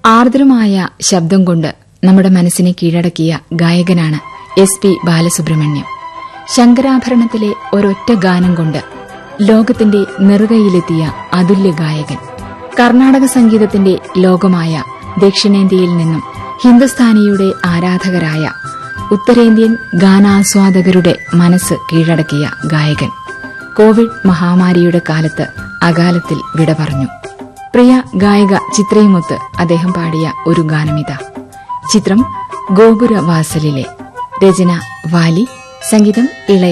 ആർദ്രമായ ശബ്ദം കൊണ്ട് നമ്മുടെ മനസ്സിനെ കീഴടക്കിയ ഗായകനാണ് എസ്.പി. ബാലസുബ്രഹ്മണ്യം. ശങ്കരാഭരണത്തിലെ ഒരൊറ്റ ഗാനം കൊണ്ട് ലോകത്തിന്റെ നെറുകയിലെത്തിയ അതുല്യ ഗായകൻ. കർണാടക സംഗീതത്തിന്റെ ലോകമായ ദക്ഷിണേന്ത്യയിൽ നിന്നും ഹിന്ദുസ്ഥാനിയുടെ ആരാധകരായ ഉത്തരേന്ത്യൻ ഗാനാസ്വാദകരുടെ മനസ്സ് കീഴടക്കിയ ഗായകൻ. കോവിഡ് മഹാമാരിയുടെ കാലത്ത് അകാലത്തിൽ വിട പറഞ്ഞു. പ്രിയ ഗായിക ചിത്രയുമൊത്ത് അദ്ദേഹം പാടിയ ഒരു ഗാനമിതാ. ചിത്രം ഗോപുരവാസലിലെ. രചന വാലി, സംഗീതം ഇളയ